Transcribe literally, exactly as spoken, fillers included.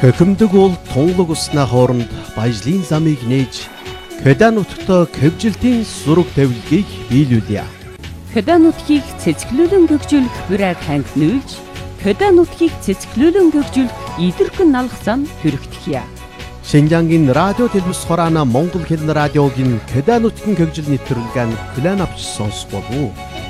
Хохимдог бол тунлаг усны хооронд баяжлын замыг нээж Кёда-нутгад кевжилтийн зураг тавилгыг биелүүлье. Кёда-нутгийг цэцгэлүүлэн гөгжүүлэх бүрэг ханг нүүлж, Кёда-нутгийг цэцгэлүүлэн гөгжүүлэх идэрхэн налах зам хүрэгдэхье. Шинжангийн радио телевиз хороона Монгол хэл радиогийн Кёда-нутгийн гөгжил нэвтрүүлгийг хүлээн авч сонсох болов уу?